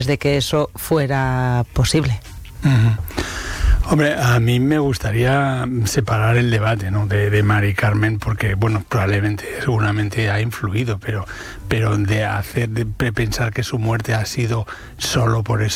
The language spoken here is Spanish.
de que eso fuera posible. Hombre, a mí me gustaría separar el debate, ¿no?, de Mari Carmen, porque, bueno, seguramente ha influido, pero de pensar que su muerte ha sido solo por eso.